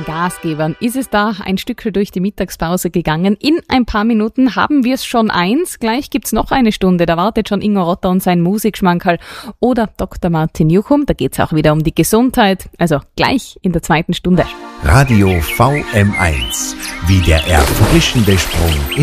den Gasgebern ist es da ein Stückchen durch die Mittagspause gegangen. In ein paar Minuten haben wir es schon 1. Gleich gibt's noch eine Stunde. Da wartet schon Ingo Rotter und sein Musikschmankerl. Oder Dr. Martin Juchum. Da geht's auch wieder um die Gesundheit. Also gleich in der 2. Stunde. Radio VM1. Wie der erfrischende Sprung